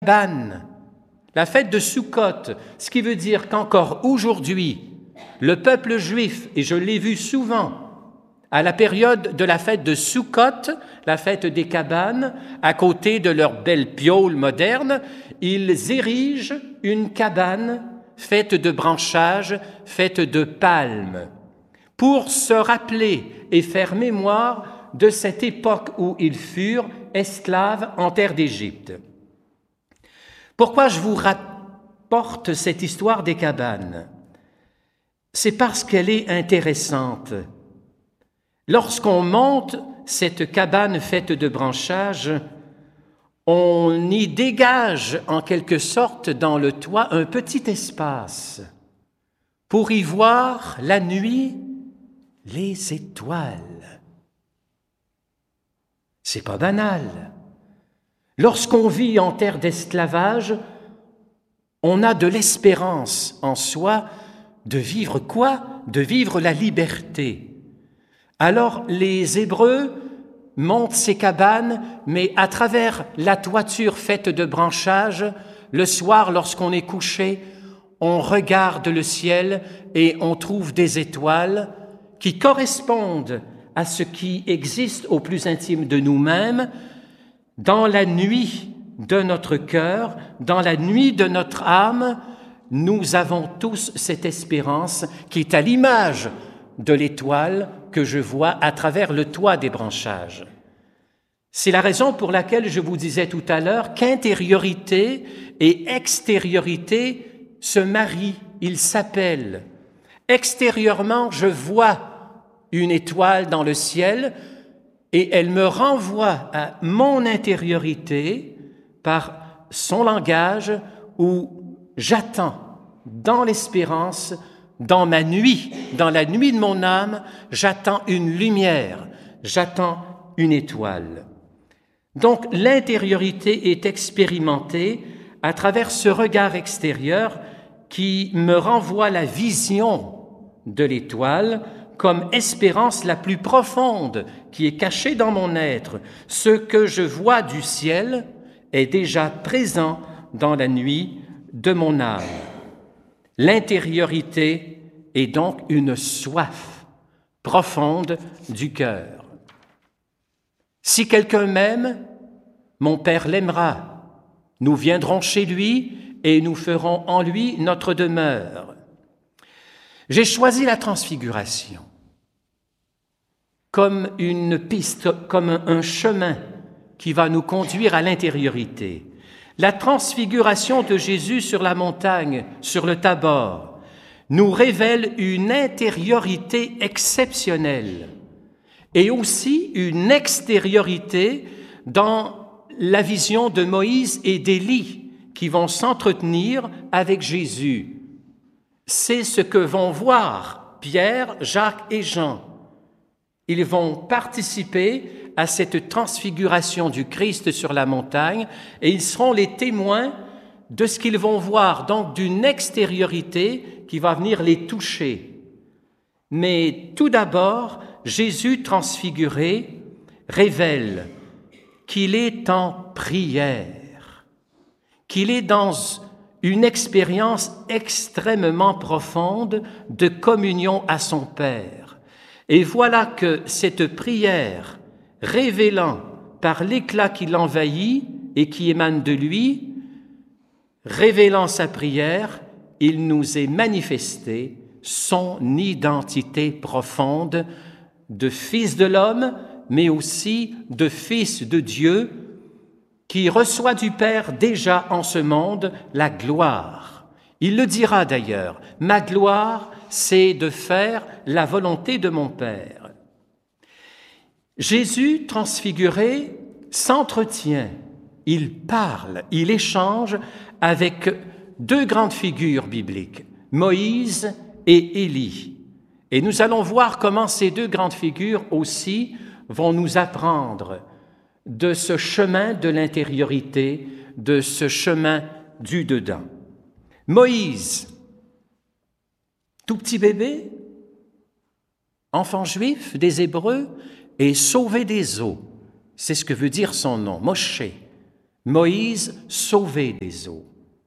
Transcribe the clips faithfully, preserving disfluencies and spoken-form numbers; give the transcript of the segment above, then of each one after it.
cabane, la fête de Sukkot, ce qui veut dire qu'encore aujourd'hui, le peuple juif, et je l'ai vu souvent, à la période de la fête de Sukkot, la fête des cabanes, à côté de leur belle piaule moderne, ils érigent une cabane faite de branchages, faite de palmes, pour se rappeler et faire mémoire de cette époque où ils furent esclaves en terre d'Égypte. Pourquoi je vous rapporte cette histoire des cabanes? C'est parce qu'elle est intéressante. Lorsqu'on monte cette cabane faite de branchages, on y dégage en quelque sorte dans le toit un petit espace pour y voir la nuit les étoiles. C'est pas banal. Lorsqu'on vit en terre d'esclavage, on a de l'espérance en soi de vivre quoi? De vivre la liberté. Alors les Hébreux montent ces cabanes, mais à travers la toiture faite de branchages, le soir, lorsqu'on est couché, on regarde le ciel et on trouve des étoiles qui correspondent à ce qui existe au plus intime de nous-mêmes, dans la nuit de notre cœur, dans la nuit de notre âme. Nous avons tous cette espérance qui est à l'image de l'étoile que je vois à travers le toit des branchages. C'est la raison pour laquelle je vous disais tout à l'heure qu'intériorité et extériorité se marient, ils s'appellent. Extérieurement, je vois une étoile dans le ciel et elle me renvoie à mon intériorité par son langage où j'attends dans l'espérance, dans ma nuit, dans la nuit de mon âme, j'attends une lumière, j'attends une étoile. Donc l'intériorité est expérimentée à travers ce regard extérieur qui me renvoie la vision de l'étoile comme espérance la plus profonde qui est cachée dans mon être. Ce que je vois du ciel est déjà présent dans la nuit de mon âme. L'intériorité est donc une soif profonde du cœur. Si quelqu'un m'aime, mon Père l'aimera. Nous viendrons chez lui et nous ferons en lui notre demeure. J'ai choisi la transfiguration comme une piste, comme un chemin qui va nous conduire à l'intériorité. La transfiguration de Jésus sur la montagne, sur le Tabor, nous révèle une intériorité exceptionnelle et aussi une extériorité dans la vision de Moïse et d'Élie qui vont s'entretenir avec Jésus. C'est ce que vont voir Pierre, Jacques et Jean. Ils vont participer à cette transfiguration du Christ sur la montagne et ils seront les témoins de ce qu'ils vont voir, donc d'une extériorité qui va venir les toucher. Mais tout d'abord, Jésus transfiguré révèle qu'il est en prière, qu'il est dans une expérience extrêmement profonde de communion à son Père. Et voilà que cette prière, révélant par l'éclat qui l'envahit et qui émane de lui, révélant sa prière, il nous est manifesté son identité profonde de Fils de l'homme, mais aussi de Fils de Dieu, qui reçoit du Père déjà en ce monde la gloire. Il le dira d'ailleurs, « Ma gloire, c'est de faire la volonté de mon Père. » Jésus, transfiguré, s'entretient, il parle, il échange avec deux grandes figures bibliques, Moïse et Élie. Et nous allons voir comment ces deux grandes figures aussi vont nous apprendre de ce chemin de l'intériorité, de ce chemin du dedans. Moïse, tout petit bébé, enfant juif des Hébreux, et sauvé des eaux. C'est ce que veut dire son nom, Moshe, Moïse sauvé des eaux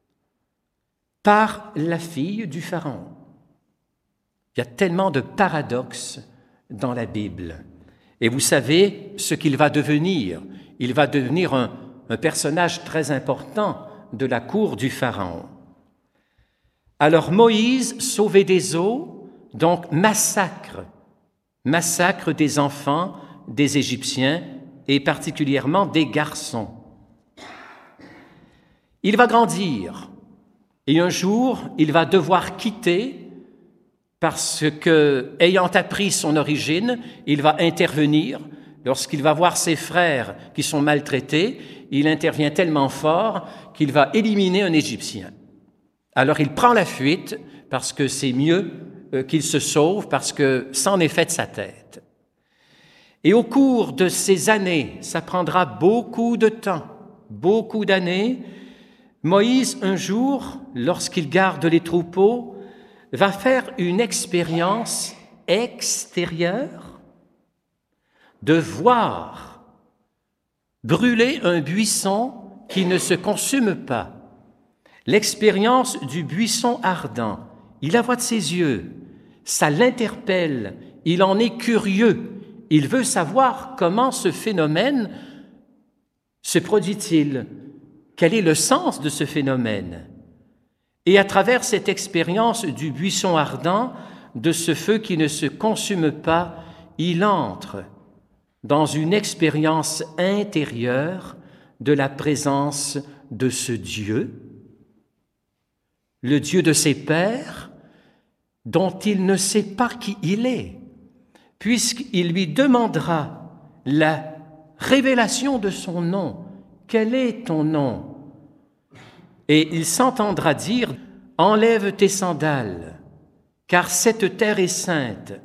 par la fille du Pharaon. Il y a tellement de paradoxes dans la Bible. Et vous savez ce qu'il va devenir. Il va devenir un, un personnage très important de la cour du Pharaon. Alors Moïse, sauvé des eaux, donc massacre, massacre des enfants des Égyptiens et particulièrement des garçons. Il va grandir et un jour, il va devoir quitter parce que, ayant appris son origine, il va intervenir. Lorsqu'il va voir ses frères qui sont maltraités, il intervient tellement fort qu'il va éliminer un Égyptien. Alors il prend la fuite parce que c'est mieux qu'il se sauve, parce que c'en est fait de sa tête. Et au cours de ces années, ça prendra beaucoup de temps, beaucoup d'années, Moïse, un jour, lorsqu'il garde les troupeaux, va faire une expérience extérieure de voir brûler un buisson qui ne se consume pas. L'expérience du buisson ardent, il la voit de ses yeux, ça l'interpelle, il en est curieux, il veut savoir comment ce phénomène se produit-il, quel est le sens de ce phénomène. Et à travers cette expérience du buisson ardent, de ce feu qui ne se consume pas, il entre dans une expérience intérieure de la présence de ce Dieu, le Dieu de ses pères, dont il ne sait pas qui il est, puisqu'il lui demandera la révélation de son nom. Quel est ton nom? Et il s'entendra dire, enlève tes sandales, car cette terre est sainte.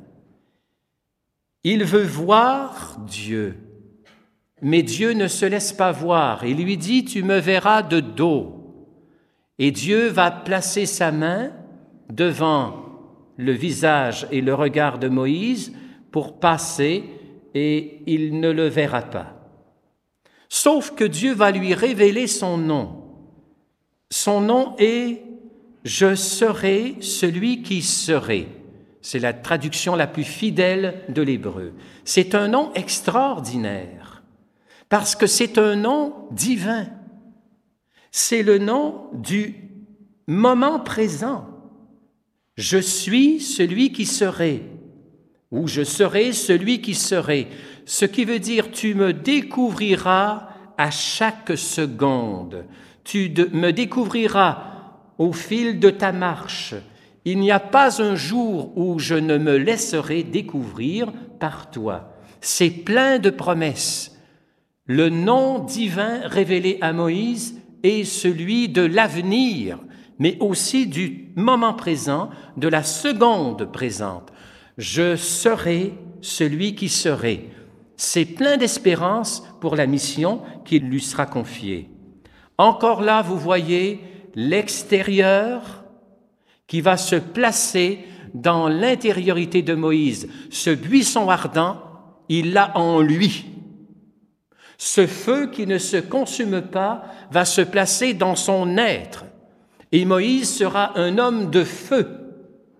Il veut voir Dieu, mais Dieu ne se laisse pas voir. Il lui dit, tu me verras de dos. Et Dieu va placer sa main devant le visage et le regard de Moïse pour passer, et il ne le verra pas. Sauf que Dieu va lui révéler son nom. Son nom est « Je serai celui qui serai ». C'est la traduction la plus fidèle de l'hébreu. C'est un nom extraordinaire, parce que c'est un nom divin. C'est le nom du moment présent. Je suis celui qui serai, ou je serai celui qui serai. Ce qui veut dire, tu me découvriras à chaque seconde. Tu de, me découvriras au fil de ta marche. Il n'y a pas un jour où je ne me laisserai découvrir par toi. C'est plein de promesses. Le nom divin révélé à Moïse est celui de l'avenir, mais aussi du moment présent, de la seconde présente. Je serai celui qui serai. C'est plein d'espérance pour la mission qui lui sera confiée. Encore là, vous voyez l'extérieur qui va se placer dans l'intériorité de Moïse. Ce buisson ardent, il l'a en lui. Ce feu qui ne se consume pas va se placer dans son être. Et Moïse sera un homme de feu,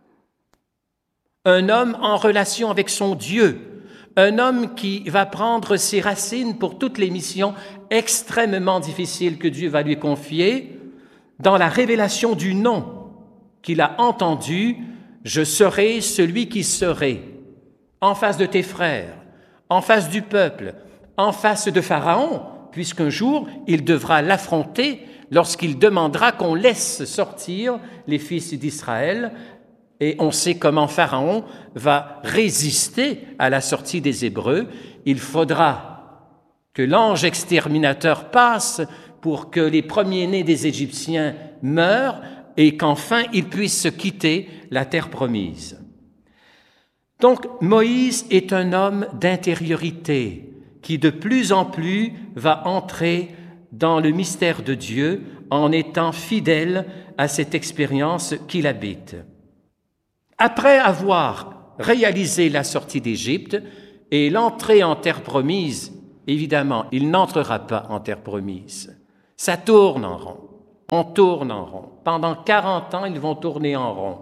un homme en relation avec son Dieu, un homme qui va prendre ses racines pour toutes les missions extrêmement difficiles que Dieu va lui confier, dans la révélation du nom qu'il a entendu, « Je serai celui qui serai » en face de tes frères, en face du peuple, en face de Pharaon, puisqu'un jour, il devra l'affronter lorsqu'il demandera qu'on laisse sortir les fils d'Israël. Et on sait comment Pharaon va résister à la sortie des Hébreux. Il faudra que l'ange exterminateur passe pour que les premiers-nés des Égyptiens meurent et qu'enfin ils puissent quitter la terre promise. Donc Moïse est un homme d'intériorité qui de plus en plus va entrer dans le mystère de Dieu en étant fidèle à cette expérience qu'il habite. Après avoir réalisé la sortie d'Égypte et l'entrée en terre promise, évidemment, il n'entrera pas en terre promise. Ça tourne en rond. On tourne en rond. Pendant quarante ans, ils vont tourner en rond.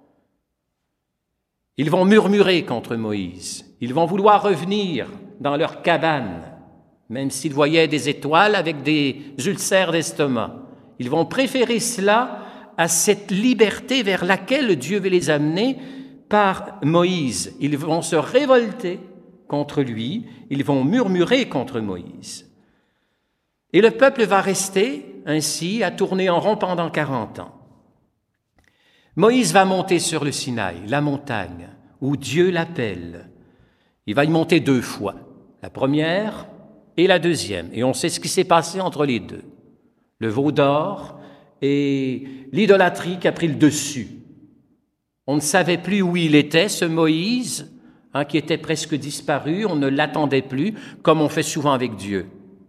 Ils vont murmurer contre Moïse. Ils vont vouloir revenir dans leur cabane, même s'ils voyaient des étoiles avec des ulcères d'estomac. Ils vont préférer cela à cette liberté vers laquelle Dieu veut les amener par Moïse. Ils vont se révolter contre lui, ils vont murmurer contre Moïse. Et le peuple va rester ainsi à tourner en rond pendant quarante ans. Moïse va monter sur le Sinaï, la montagne, où Dieu l'appelle. Il va y monter deux fois, la première et la deuxième. Et on sait ce qui s'est passé entre les deux. Le veau d'or et l'idolâtrie qui a pris le dessus. On ne savait plus où il était, ce Moïse, hein, qui était presque disparu. On ne l'attendait plus, comme on fait souvent avec Dieu.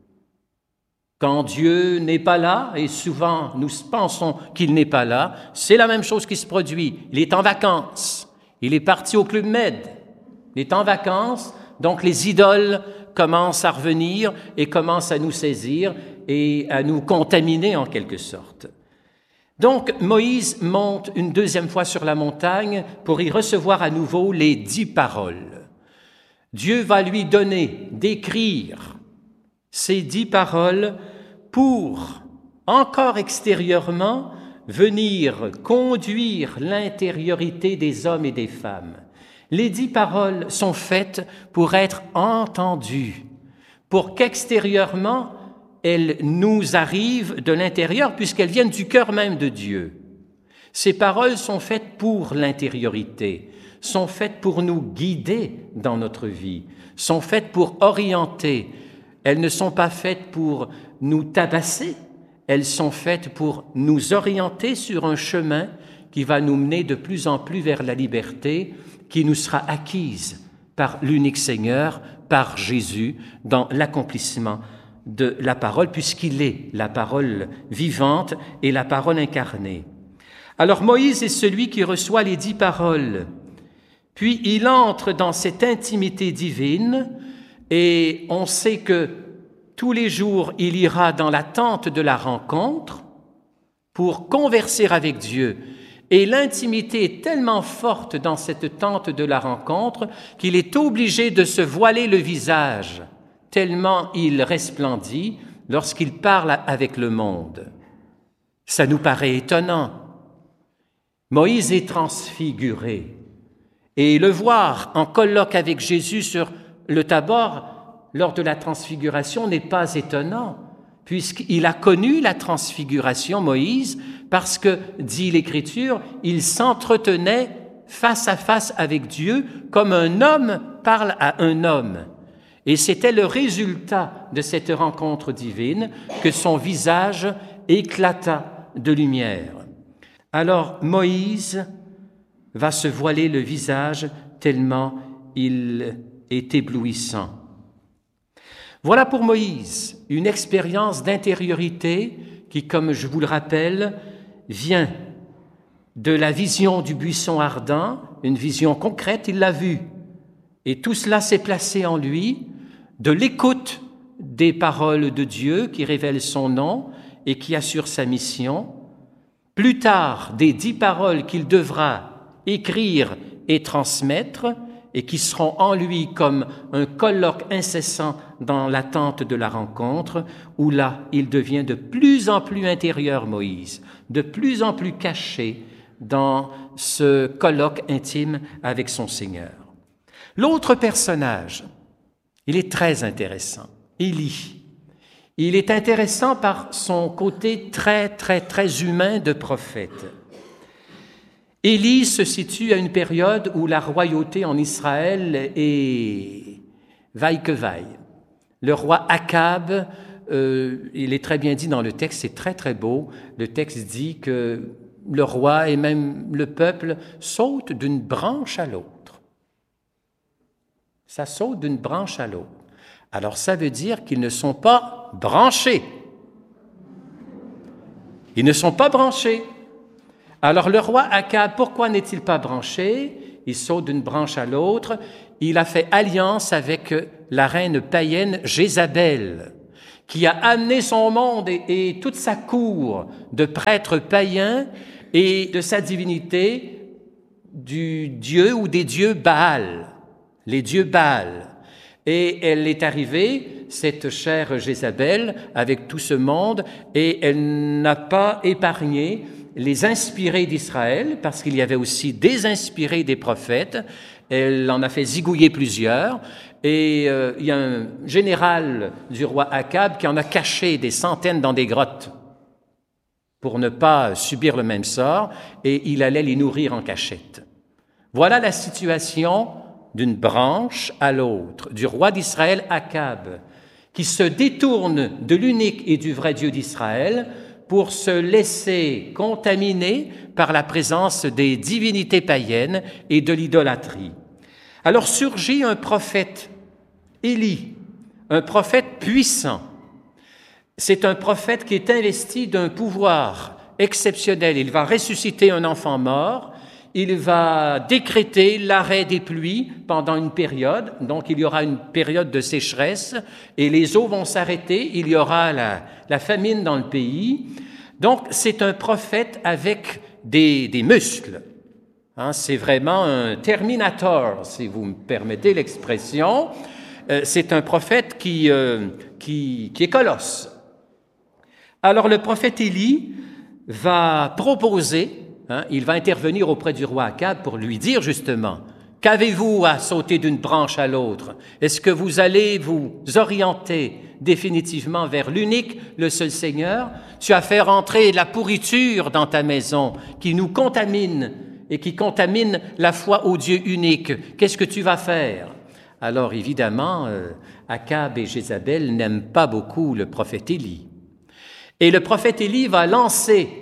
Quand Dieu n'est pas là, et souvent nous pensons qu'il n'est pas là, c'est la même chose qui se produit. Il est en vacances. Il est parti au Club Med. Il est en vacances, donc les idoles commencent à revenir et commencent à nous saisir et à nous contaminer en quelque sorte. Donc Moïse monte une deuxième fois sur la montagne pour y recevoir à nouveau les dix paroles. Dieu va lui donner d'écrire ces dix paroles pour, encore extérieurement, venir conduire l'intériorité des hommes et des femmes. Les dix paroles sont faites pour être entendues, pour qu'extérieurement, elles nous arrivent de l'intérieur, puisqu'elles viennent du cœur même de Dieu. Ces paroles sont faites pour l'intériorité, sont faites pour nous guider dans notre vie, sont faites pour orienter. Elles ne sont pas faites pour nous tabasser, elles sont faites pour nous orienter sur un chemin qui va nous mener de plus en plus vers la liberté qui nous sera acquise par l'unique Seigneur, par Jésus, dans l'accomplissement de la parole, puisqu'il est la parole vivante et la parole incarnée. Alors Moïse est celui qui reçoit les dix paroles, puis il entre dans cette intimité divine et on sait que tous les jours il ira dans la tente de la rencontre pour converser avec Dieu. Et l'intimité est tellement forte dans cette tente de la rencontre qu'il est obligé de se voiler le visage, tellement il resplendit lorsqu'il parle avec le monde. Ça nous paraît étonnant. Moïse est transfiguré. Et le voir en colloque avec Jésus sur le Tabor lors de la transfiguration n'est pas étonnant, puisqu'il a connu la transfiguration, Moïse, parce que, dit l'Écriture, il s'entretenait face à face avec Dieu comme un homme parle à un homme. Et c'était le résultat de cette rencontre divine que son visage éclata de lumière. Alors Moïse va se voiler le visage tellement il est éblouissant. Voilà pour Moïse une expérience d'intériorité qui, comme je vous le rappelle, vient de la vision du buisson ardent, une vision concrète, il l'a vue. Et tout cela s'est placé en lui, de l'écoute des paroles de Dieu qui révèlent son nom et qui assure sa mission. Plus tard, des dix paroles qu'il devra écrire et transmettre et qui seront en lui comme un colloque incessant dans l'attente de la rencontre, où là, il devient de plus en plus intérieur, Moïse, de plus en plus caché dans ce colloque intime avec son Seigneur. L'autre personnage, il est très intéressant, Élie. Il est intéressant par son côté très, très, très humain de prophète. Élie se situe à une période où la royauté en Israël est vaille que vaille. Le roi Akab, euh, il est très bien dit dans le texte, c'est très très beau. Le texte dit que le roi et même le peuple sautent d'une branche à l'autre. Ça saute d'une branche à l'autre. Alors ça veut dire qu'ils ne sont pas branchés. Ils ne sont pas branchés. Alors le roi Akab, pourquoi n'est-il pas branché? Il saute d'une branche à l'autre. Il a fait alliance avec la reine païenne Jézabel, qui a amené son monde et, et toute sa cour de prêtres païens et de sa divinité du dieu ou des dieux Baal, les dieux Baal. Et elle est arrivée, cette chère Jézabel, avec tout ce monde, et elle n'a pas épargné les inspirés d'Israël, parce qu'il y avait aussi des inspirés des prophètes. Elle en a fait zigouiller plusieurs, et euh, il y a un général du roi Akab qui en a caché des centaines dans des grottes pour ne pas subir le même sort, et il allait les nourrir en cachette. Voilà la situation d'une branche à l'autre, du roi d'Israël Akab, qui se détourne de l'unique et du vrai Dieu d'Israël pour se laisser contaminer par la présence des divinités païennes et de l'idolâtrie. Alors surgit un prophète, Élie, un prophète puissant. C'est un prophète qui est investi d'un pouvoir exceptionnel. Il va ressusciter un enfant mort. Il va décréter l'arrêt des pluies pendant une période, donc il y aura une période de sécheresse et les eaux vont s'arrêter, il y aura la, la famine dans le pays. Donc c'est un prophète avec des, des muscles. Hein, c'est vraiment un Terminator, si vous me permettez l'expression. Euh, c'est un prophète qui, euh, qui, qui est colosse. Alors le prophète Élie va proposer, Hein, il va intervenir auprès du roi Akab pour lui dire justement, qu'avez-vous à sauter d'une branche à l'autre? Est-ce que vous allez vous orienter définitivement vers l'unique, le seul Seigneur? Tu as fait rentrer la pourriture dans ta maison qui nous contamine et qui contamine la foi au Dieu unique. Qu'est-ce que tu vas faire? Alors évidemment, euh, Akab et Jézabel n'aiment pas beaucoup le prophète Élie. Et le prophète Élie va lancer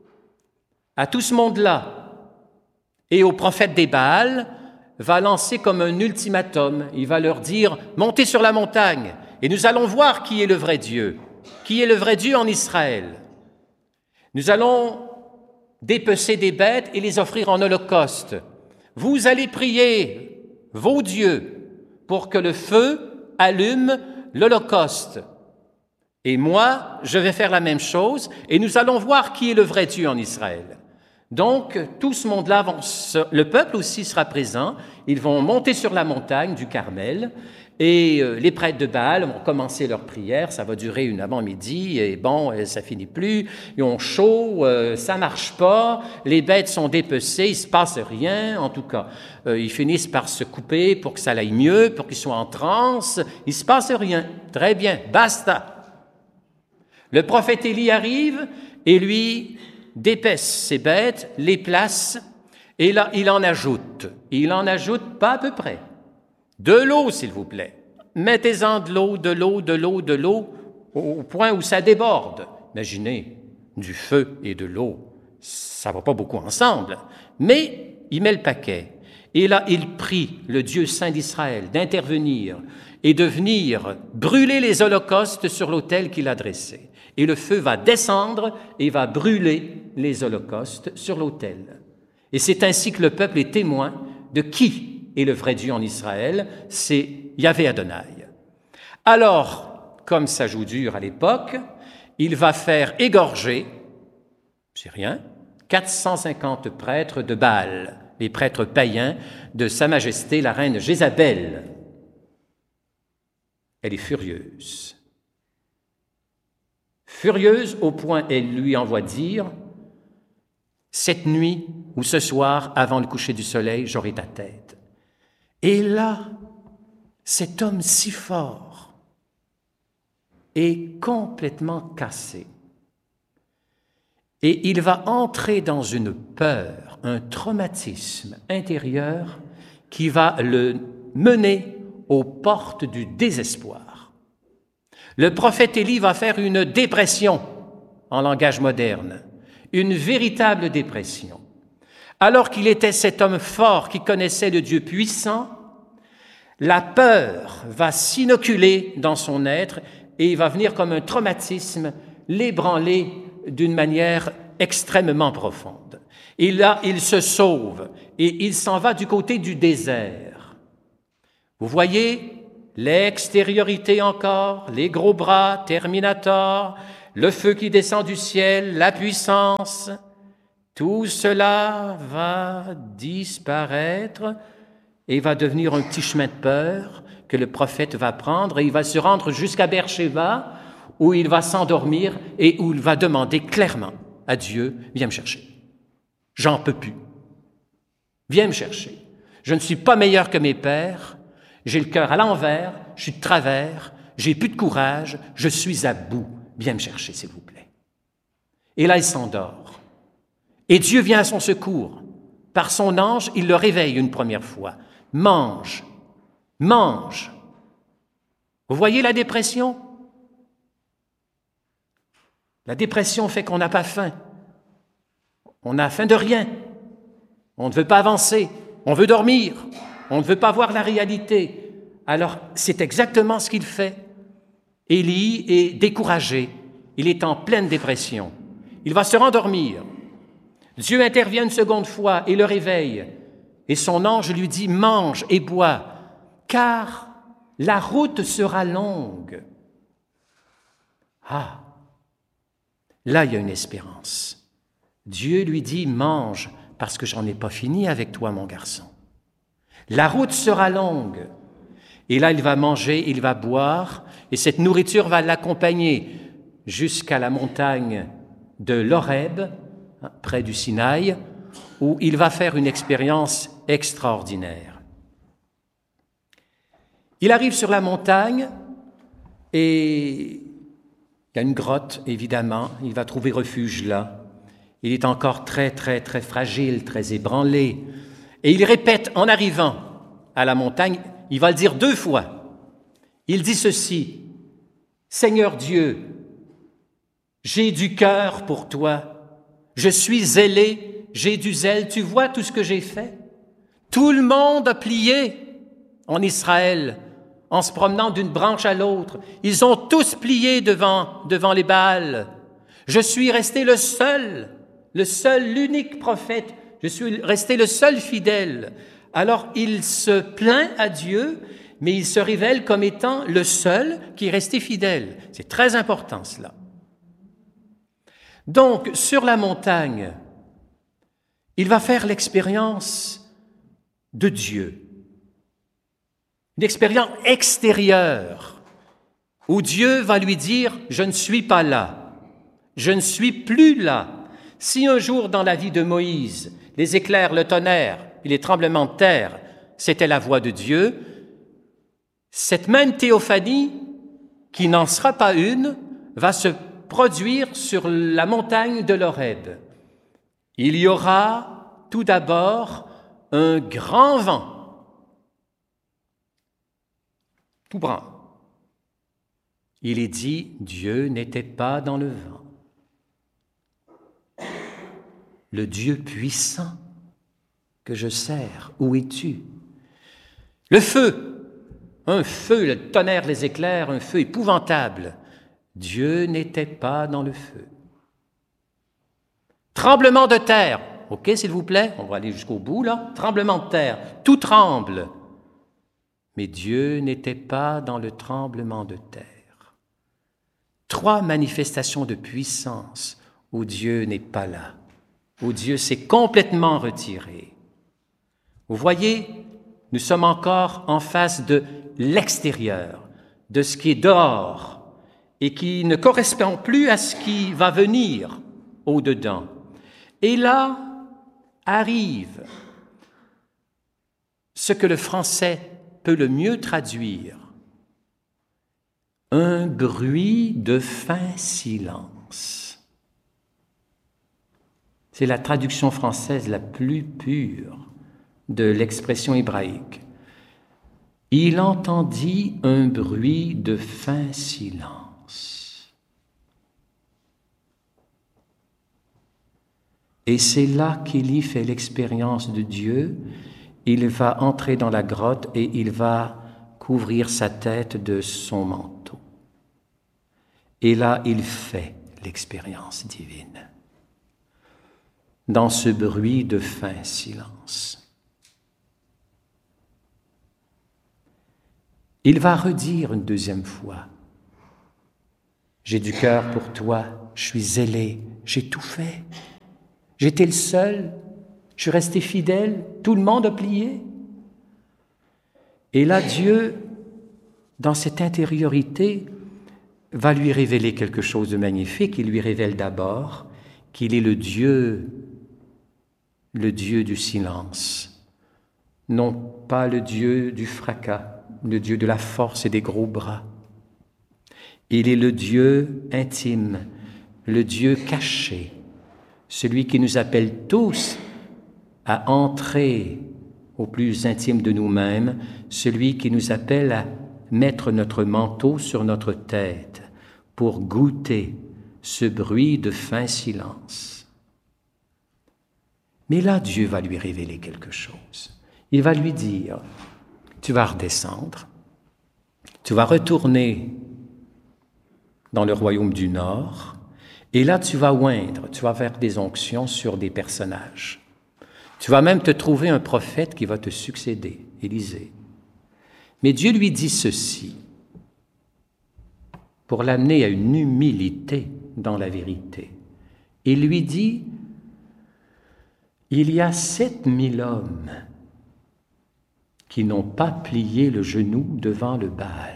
à tout ce monde-là, et au prophète des Baals, va lancer comme un ultimatum. Il va leur dire, montez sur la montagne, et nous allons voir qui est le vrai Dieu, qui est le vrai Dieu en Israël. Nous allons dépecer des bêtes et les offrir en holocauste. Vous allez prier vos dieux pour que le feu allume l'holocauste. Et moi, je vais faire la même chose, et nous allons voir qui est le vrai Dieu en Israël. Donc, tout ce monde-là, vont se, le peuple aussi sera présent, ils vont monter sur la montagne du Carmel, et euh, les prêtres de Baal vont commencer leur prière, ça va durer une avant-midi, et bon, euh, ça finit plus, ils ont chaud, euh, ça marche pas, les bêtes sont dépecées, il se passe rien, en tout cas. Euh, ils finissent par se couper pour que ça aille mieux, pour qu'ils soient en transe, il se passe rien. Très bien, basta. Le prophète Élie arrive, et lui d'épaisse ces bêtes, les place, et là, il en ajoute. Il en ajoute pas à peu près. De l'eau, s'il vous plaît. Mettez-en de l'eau, de l'eau, de l'eau, de l'eau, au point où ça déborde. Imaginez, du feu et de l'eau, ça va pas beaucoup ensemble. Mais il met le paquet. Et là, il prie le Dieu saint d'Israël d'intervenir et de venir brûler les holocaustes sur l'autel qu'il a dressé. Et le feu va descendre et va brûler les holocaustes sur l'autel. Et c'est ainsi que le peuple est témoin de qui est le vrai Dieu en Israël, c'est Yahvé Adonai. Alors, comme ça joue dur à l'époque, il va faire égorger, c'est rien, quatre cent cinquante prêtres de Baal, les prêtres païens de Sa Majesté la reine Jézabel. Elle est furieuse. Furieuse au point, elle lui envoie dire « Cette nuit ou ce soir, avant le coucher du soleil, j'aurai ta tête. » Et là, cet homme si fort est complètement cassé. Et il va entrer dans une peur, un traumatisme intérieur qui va le mener aux portes du désespoir. Le prophète Élie va faire une dépression, en langage moderne, une véritable dépression. Alors qu'il était cet homme fort qui connaissait le Dieu puissant, la peur va s'inoculer dans son être et il va venir comme un traumatisme l'ébranler d'une manière extrêmement profonde. Et là, il se sauve et il s'en va du côté du désert. Vous voyez l'extériorité encore, les gros bras, Terminator, le feu qui descend du ciel, la puissance, tout cela va disparaître et va devenir un petit chemin de peur que le prophète va prendre et il va se rendre jusqu'à Beersheba où il va s'endormir et où il va demander clairement à Dieu, viens me chercher. J'en peux plus. Viens me chercher. Je ne suis pas meilleur que mes pères. J'ai le cœur à l'envers. Je suis de travers. J'ai plus de courage. Je suis à bout. Viens me chercher, s'il vous plaît. Et là, il s'endort. Et Dieu vient à son secours. Par son ange, il le réveille une première fois. Mange. Mange. Vous voyez la dépression? La dépression fait qu'on n'a pas faim. On n'a faim de rien. On ne veut pas avancer. On veut dormir. On ne veut pas voir la réalité. Alors, c'est exactement ce qu'il fait. Élie est découragé. Il est en pleine dépression. Il va se rendormir. Dieu intervient une seconde fois et le réveille. Et son ange lui dit, mange et bois, car la route sera longue. Ah! Là, il y a une espérance. Dieu lui dit, mange, parce que j'en ai pas fini avec toi, mon garçon. La route sera longue. Et là, il va manger, il va boire, et cette nourriture va l'accompagner jusqu'à la montagne de l'Horeb, près du Sinaï, où il va faire une expérience extraordinaire. Il arrive sur la montagne et il y a une grotte, évidemment. Il va trouver refuge là. Il est encore très, très, très fragile, très ébranlé. Et il répète en arrivant à la montagne, il va le dire deux fois. Il dit ceci, « Seigneur Dieu, j'ai du cœur pour toi. Je suis zélé, j'ai du zèle. Tu vois tout ce que j'ai fait? Tout le monde a plié en Israël en se promenant d'une branche à l'autre. Ils ont tous plié devant, devant les Baals. Je suis resté le seul, le seul, l'unique prophète. Je suis resté le seul fidèle. » Alors il se plaint à Dieu, mais il se révèle comme étant le seul qui est resté fidèle. C'est très important cela. Donc, sur la montagne, il va faire l'expérience de Dieu. Une expérience extérieure où Dieu va lui dire « Je ne suis pas là, je ne suis plus là ». Si un jour dans la vie de Moïse, les éclairs, le tonnerre et les tremblements de terre, c'était la voix de Dieu, cette même théophanie, qui n'en sera pas une, va se produire sur la montagne de l'Horeb. Il y aura tout d'abord un grand vent, tout grand. Il est dit, Dieu n'était pas dans le vent. Le Dieu puissant que je sers, où es-tu? Le feu, un feu, le tonnerre, les éclairs, un feu épouvantable. Dieu n'était pas dans le feu. Tremblement de terre. OK, s'il vous plaît, on va aller jusqu'au bout, là. Tremblement de terre, tout tremble. Mais Dieu n'était pas dans le tremblement de terre. Trois manifestations de puissance où Dieu n'est pas là, où Dieu s'est complètement retiré. Vous voyez, nous sommes encore en face de l'extérieur, de ce qui est dehors et qui ne correspond plus à ce qui va venir au-dedans. Et là arrive ce que le français peut le mieux traduire, un bruit de fin silence. C'est la traduction française la plus pure de l'expression hébraïque. Il entendit un bruit de fin silence. Et c'est là qu'Élie fait l'expérience de Dieu. Il va entrer dans la grotte et il va couvrir sa tête de son manteau. Et là, il fait l'expérience divine. Dans ce bruit de fin silence. il va redire une deuxième fois, « J'ai du cœur pour toi, je suis zélé, j'ai tout fait. J'étais le seul, je suis resté fidèle, tout le monde a plié. » Et là, Dieu, dans cette intériorité, va lui révéler quelque chose de magnifique. Il lui révèle d'abord qu'il est le Dieu, le Dieu du silence, non pas le Dieu du fracas, le Dieu de la force et des gros bras. Il est le Dieu intime, le Dieu caché, celui qui nous appelle tous à entrer au plus intime de nous-mêmes, celui qui nous appelle à mettre notre manteau sur notre tête pour goûter ce bruit de fin silence. Mais là, Dieu va lui révéler quelque chose. Il va lui dire, tu vas redescendre, tu vas retourner dans le royaume du Nord, et là, tu vas oindre, tu vas faire des onctions sur des personnages. Tu vas même te trouver un prophète qui va te succéder, Élisée. Mais Dieu lui dit ceci, pour l'amener à une humilité dans la vérité. Il lui dit, il y a sept mille hommes qui n'ont pas plié le genou devant le Baal.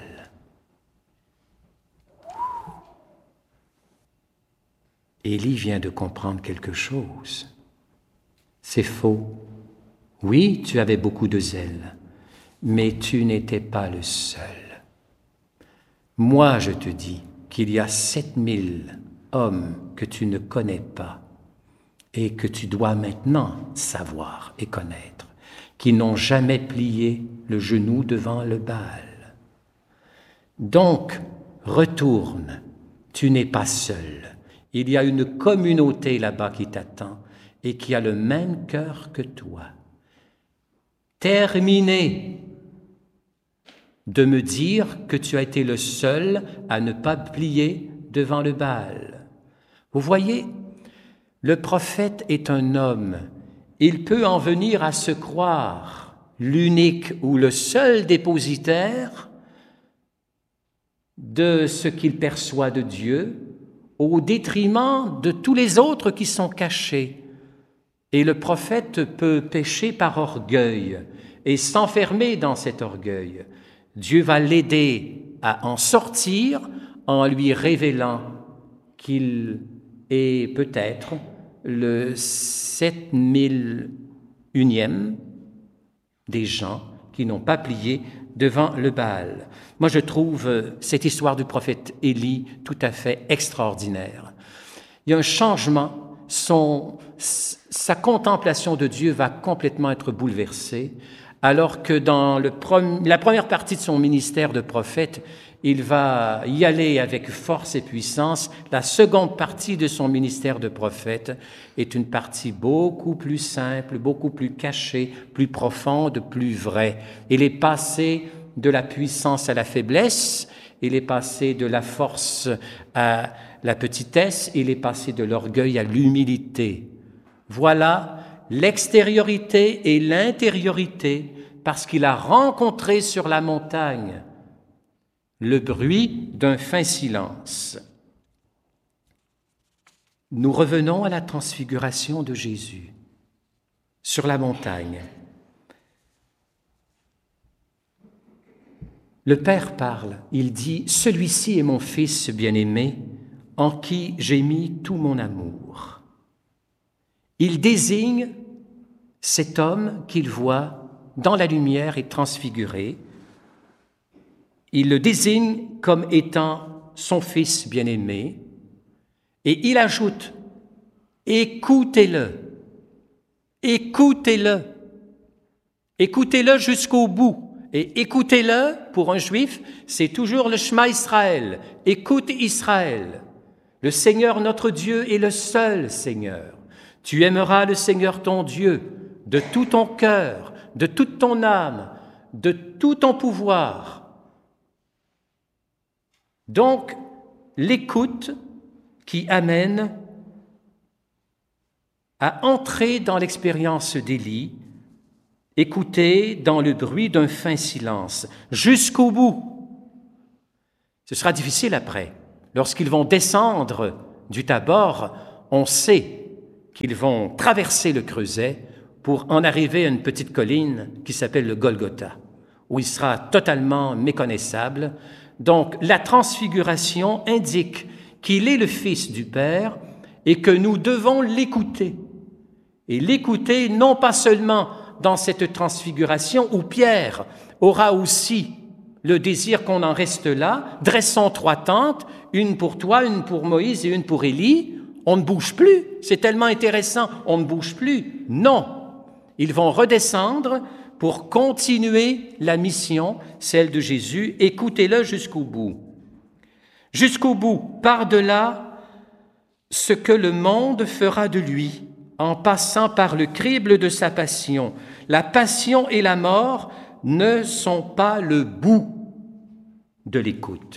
Élie vient de comprendre quelque chose. C'est faux. Oui, tu avais beaucoup de zèle, mais tu n'étais pas le seul. Moi, je te dis qu'il y a sept mille hommes que tu ne connais pas et que tu dois maintenant savoir et connaître, qui n'ont jamais plié le genou devant le Baal. Donc, retourne, tu n'es pas seul. Il y a une communauté là-bas qui t'attend et qui a le même cœur que toi. Terminé de me dire que tu as été le seul à ne pas plier devant le Baal. Vous voyez, le prophète est un homme. Il peut en venir à se croire l'unique ou le seul dépositaire de ce qu'il perçoit de Dieu, au détriment de tous les autres qui sont cachés. Et le prophète peut pécher par orgueil et s'enfermer dans cet orgueil. Dieu va l'aider à en sortir en lui révélant qu'il est peut-être le sept mille unième des gens qui n'ont pas plié devant le Baal. Moi, je trouve cette histoire du prophète Élie tout à fait extraordinaire. Il y a un changement, son, sa contemplation de Dieu va complètement être bouleversée, alors que dans le prom- la première partie de son ministère de prophète, il va y aller avec force et puissance. La seconde partie de son ministère de prophète est une partie beaucoup plus simple, beaucoup plus cachée, plus profonde, plus vraie. Il est passé de la puissance à la faiblesse, il est passé de la force à la petitesse, il est passé de l'orgueil à l'humilité. Voilà l'extériorité et l'intériorité, parce qu'il a rencontré sur la montagne le bruit d'un fin silence. Nous revenons à la transfiguration de Jésus sur la montagne. Le Père parle, il dit « Celui-ci est mon Fils bien-aimé, en qui j'ai mis tout mon amour. » Il désigne cet homme qu'il voit dans la lumière et transfiguré. Il le désigne comme étant son Fils bien-aimé et il ajoute « Écoutez-le, écoutez-le, écoutez-le jusqu'au bout. » Et écoutez-le, pour un juif, c'est toujours le Shema Israël. Écoute Israël. Le Seigneur notre Dieu est le seul Seigneur. Tu aimeras le Seigneur ton Dieu de tout ton cœur, de toute ton âme, de tout ton pouvoir. Donc, l'écoute qui amène à entrer dans l'expérience d'Élie, Écoutez dans le bruit d'un fin silence, jusqu'au bout. Ce sera difficile après. Lorsqu'ils vont descendre du Tabor, on sait qu'ils vont traverser le creuset pour en arriver à une petite colline qui s'appelle le Golgotha, où il sera totalement méconnaissable. Donc, la transfiguration indique qu'il est le Fils du Père et que nous devons l'écouter. Et l'écouter non pas seulement dans cette transfiguration où Pierre aura aussi le désir qu'on en reste là, dressons trois tentes, une pour toi, une pour Moïse et une pour Élie, on ne bouge plus, c'est tellement intéressant, on ne bouge plus. Non, ils vont redescendre pour continuer la mission, celle de Jésus, écoutez-le jusqu'au bout. Jusqu'au bout, par-delà ce que le monde fera de lui, en passant par le crible de sa passion. La passion et la mort ne sont pas le bout de l'écoute.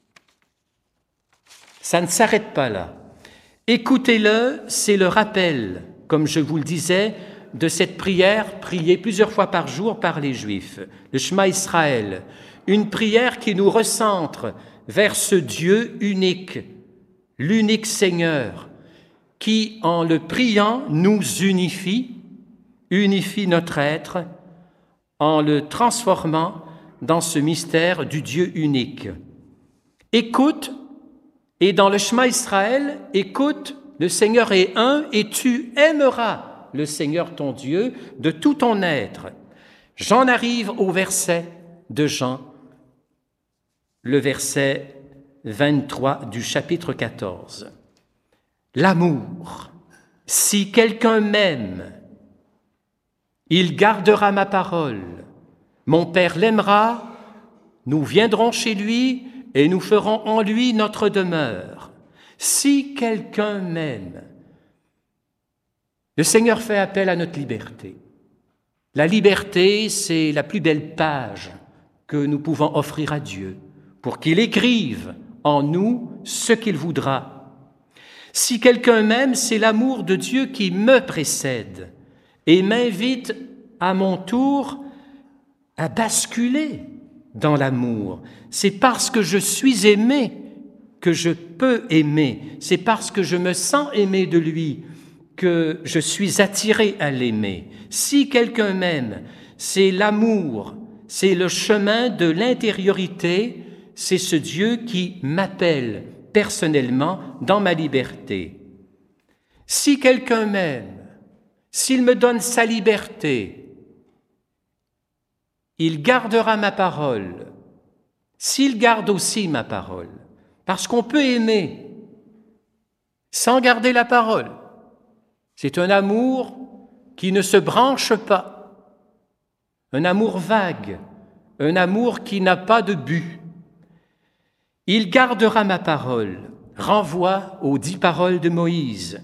Ça ne s'arrête pas là. Écoutez-le, c'est le rappel, comme je vous le disais, de cette prière priée plusieurs fois par jour par les Juifs, le Shema Israël, une prière qui nous recentre vers ce Dieu unique, l'unique Seigneur, qui, en le priant, nous unifie, unifie notre être, en le transformant dans ce mystère du Dieu unique. Écoute, et dans le Shema Israël, écoute, le Seigneur est un, et tu aimeras le Seigneur ton Dieu de tout ton être. J'en arrive au verset de Jean, le verset vingt-trois du chapitre quatorze. L'amour, si quelqu'un m'aime, il gardera ma parole. Mon Père l'aimera, nous viendrons chez lui et nous ferons en lui notre demeure. Si quelqu'un m'aime, le Seigneur fait appel à notre liberté. La liberté, c'est la plus belle page que nous pouvons offrir à Dieu pour qu'il écrive en nous ce qu'il voudra. Si quelqu'un m'aime, c'est l'amour de Dieu qui me précède et m'invite à mon tour à basculer dans l'amour. C'est parce que je suis aimé que je peux aimer. C'est parce que je me sens aimé de lui que je suis attiré à l'aimer. Si quelqu'un m'aime, c'est l'amour, c'est le chemin de l'intériorité, c'est ce Dieu qui m'appelle personnellement dans ma liberté. Si quelqu'un m'aime, s'il me donne sa liberté, il gardera ma parole, s'il garde aussi ma parole, parce qu'on peut aimer sans garder la parole. C'est un amour qui ne se branche pas, un amour vague, un amour qui n'a pas de but. Il gardera ma parole, renvoie aux dix paroles de Moïse.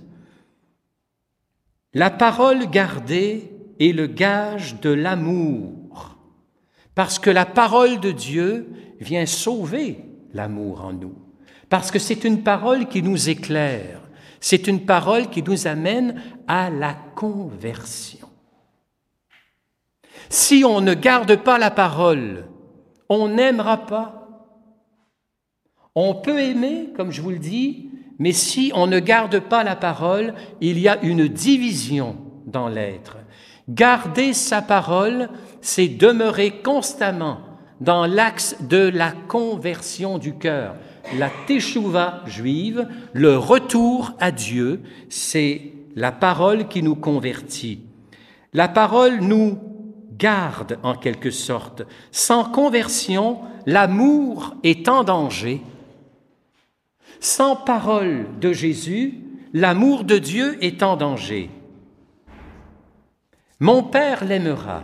La parole gardée est le gage de l'amour, parce que la parole de Dieu vient sauver l'amour en nous, parce que c'est une parole qui nous éclaire, c'est une parole qui nous amène à la conversion. Si on ne garde pas la parole, on n'aimera pas. On peut aimer, comme je vous le dis, mais si on ne garde pas la parole, il y a une division dans l'être. Garder sa parole, c'est demeurer constamment dans l'axe de la conversion du cœur. La teshuva juive, le retour à Dieu, c'est la parole qui nous convertit. La parole nous garde en quelque sorte. Sans conversion, l'amour est en danger. Sans parole de Jésus, l'amour de Dieu est en danger. Mon Père l'aimera.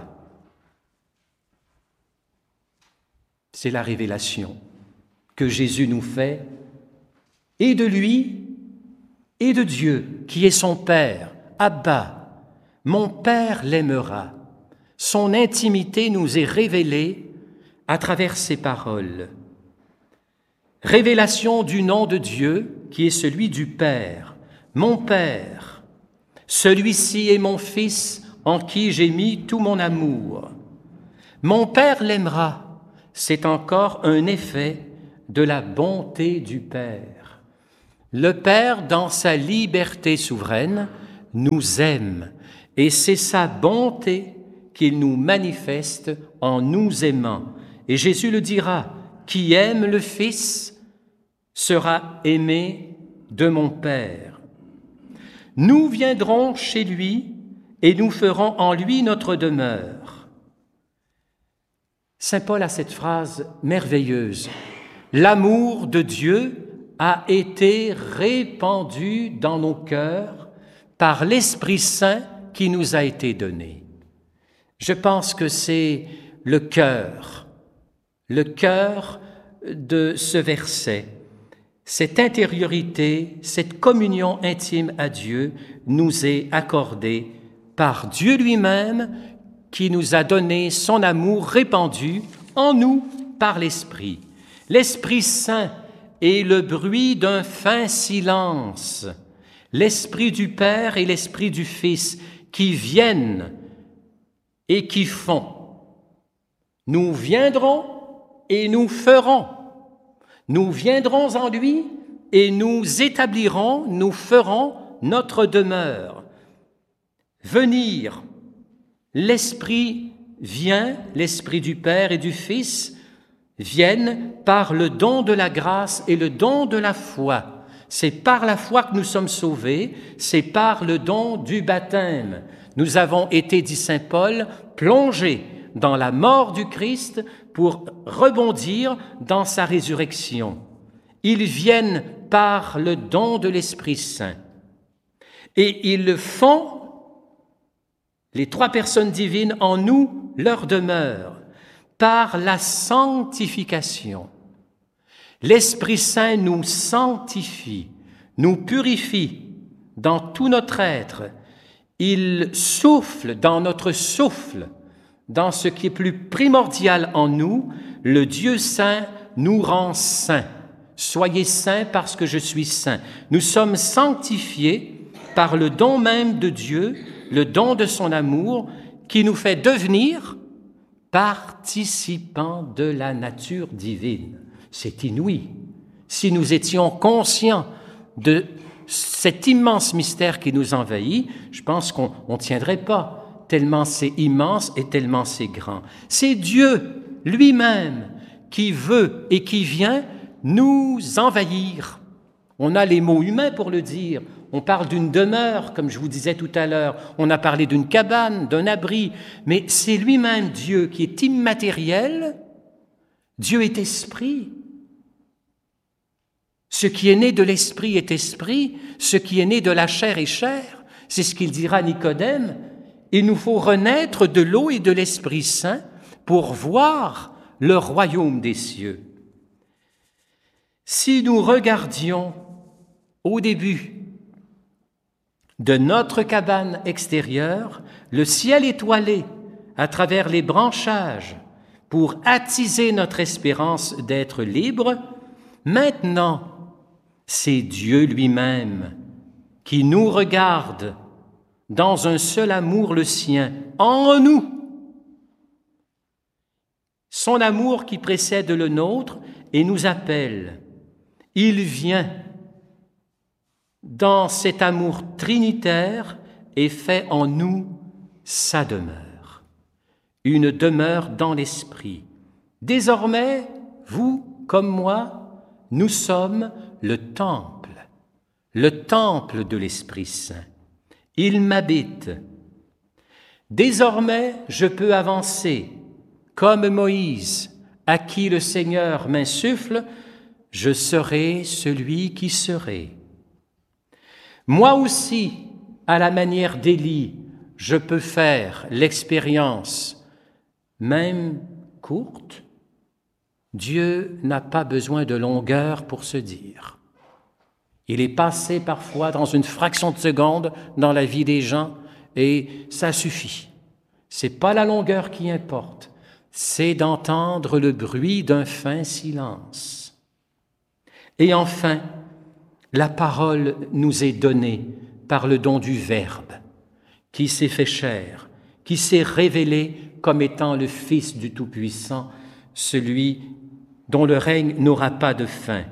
C'est la révélation que Jésus nous fait, et de lui, et de Dieu, qui est son Père. Abba, mon Père l'aimera. Son intimité nous est révélée à travers ses paroles. Révélation du nom de Dieu, qui est celui du Père. Mon Père, celui-ci est mon Fils en qui j'ai mis tout mon amour. Mon Père l'aimera, c'est encore un effet de la bonté du Père. Le Père, dans sa liberté souveraine, nous aime, et c'est sa bonté qu'il nous manifeste en nous aimant. Et Jésus le dira, « Qui aime le Fils sera aimé de mon Père. » Nous viendrons chez lui et nous ferons en lui notre demeure. Saint Paul a cette phrase merveilleuse. L'amour de Dieu a été répandu dans nos cœurs par l'Esprit Saint qui nous a été donné. Je pense que c'est le cœur, le cœur de ce verset. Cette intériorité, cette communion intime à Dieu nous est accordée par Dieu lui-même qui nous a donné son amour répandu en nous par l'Esprit. L'Esprit Saint est le bruit d'un fin silence, l'Esprit du Père et l'Esprit du Fils qui viennent et qui font. Nous viendrons et nous ferons. Nous viendrons en lui et nous établirons, nous ferons notre demeure. Venir, l'Esprit vient, l'Esprit du Père et du Fils viennent par le don de la grâce et le don de la foi. C'est par la foi que nous sommes sauvés, c'est par le don du baptême. Nous avons été, dit saint Paul, plongés dans la mort du Christ pour rebondir dans sa résurrection. Ils viennent par le don de l'Esprit Saint. Et ils font, les trois personnes divines en nous, leur demeure, par la sanctification. L'Esprit Saint nous sanctifie, nous purifie dans tout notre être. Il souffle dans notre souffle, dans ce qui est plus primordial en nous. Le Dieu saint nous rend saints. Soyez saints parce que je suis saint. Nous sommes sanctifiés par le don même de Dieu, le don de son amour, qui nous fait devenir participants de la nature divine. C'est inouï. Si nous étions conscients de cet immense mystère qui nous envahit, je pense qu'on ne tiendrait pas, tellement c'est immense et tellement c'est grand. C'est Dieu lui-même qui veut et qui vient nous envahir. On a les mots humains pour le dire. On parle d'une demeure, comme je vous disais tout à l'heure. On a parlé d'une cabane, d'un abri. Mais c'est lui-même Dieu qui est immatériel. Dieu est esprit. Ce qui est né de l'esprit est esprit. Ce qui est né de la chair est chair. C'est ce qu'il dira à Nicodème. Il nous faut renaître de l'eau et de l'Esprit Saint pour voir le royaume des cieux. Si nous regardions au début de notre cabane extérieure le ciel étoilé à travers les branchages pour attiser notre espérance d'être libre, maintenant, c'est Dieu lui-même qui nous regarde dans un seul amour le sien, en nous. Son amour qui précède le nôtre et nous appelle. Il vient dans cet amour trinitaire et fait en nous sa demeure, une demeure dans l'esprit. Désormais, vous comme moi, nous sommes le temple, le temple de l'Esprit Saint. Il m'habite. Désormais, je peux avancer, comme Moïse, à qui le Seigneur m'insuffle, je serai celui qui serai. Moi aussi, à la manière d'Élie, je peux faire l'expérience, même courte. Dieu n'a pas besoin de longueur pour se dire. Il est passé parfois dans une fraction de seconde dans la vie des gens et ça suffit. C'est pas la longueur qui importe, c'est d'entendre le bruit d'un fin silence. Et enfin, la parole nous est donnée par le don du Verbe qui s'est fait chair qui s'est révélé comme étant le Fils du Tout-Puissant, celui dont le règne n'aura pas de fin.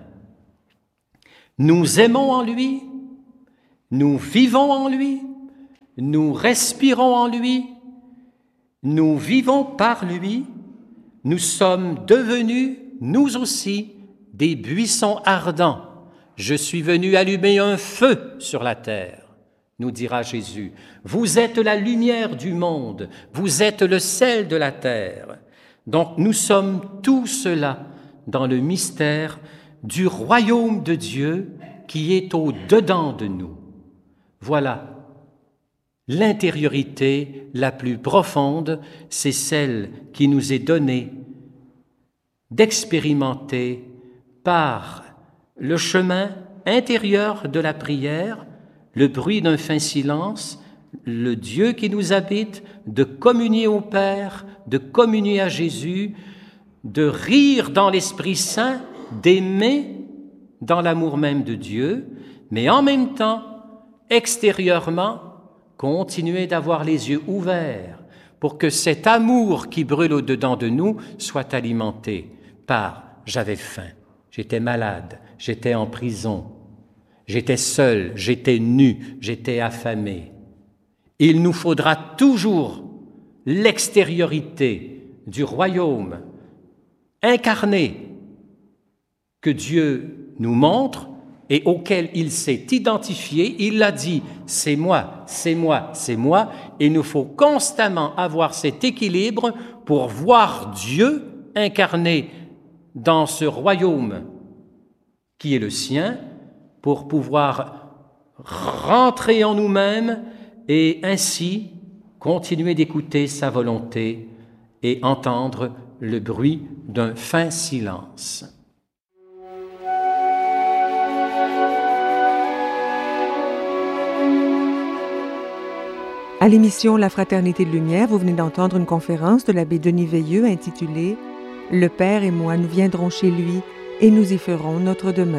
Nous aimons en lui, nous vivons en lui, nous respirons en lui, nous vivons par lui, nous sommes devenus, nous aussi, des buissons ardents. Je suis venu allumer un feu sur la terre, nous dira Jésus. Vous êtes la lumière du monde, vous êtes le sel de la terre. Donc nous sommes tout cela dans le mystère du royaume de Dieu qui est au-dedans de nous. Voilà, l'intériorité la plus profonde, c'est celle qui nous est donnée d'expérimenter par le chemin intérieur de la prière, le bruit d'un fin silence, le Dieu qui nous habite, de communier au Père, de communier à Jésus, de rire dans l'Esprit Saint, d'aimer dans l'amour même de Dieu, mais en même temps, extérieurement, continuer d'avoir les yeux ouverts pour que cet amour qui brûle au-dedans de nous soit alimenté par « j'avais faim, j'étais malade, j'étais en prison, j'étais seul, j'étais nu, j'étais affamé ». Il nous faudra toujours l'extériorité du royaume incarné que Dieu nous montre et auquel il s'est identifié. Il l'a dit, c'est moi, c'est moi, c'est moi. Et il nous faut constamment avoir cet équilibre pour voir Dieu incarné dans ce royaume qui est le sien, pour pouvoir rentrer en nous-mêmes et ainsi continuer d'écouter sa volonté et entendre le bruit d'un fin silence. À l'émission La Fraternité de Lumière, vous venez d'entendre une conférence de l'abbé Denis Veilleux intitulée « Le Père et moi, nous viendrons chez lui et nous y ferons notre demeure ».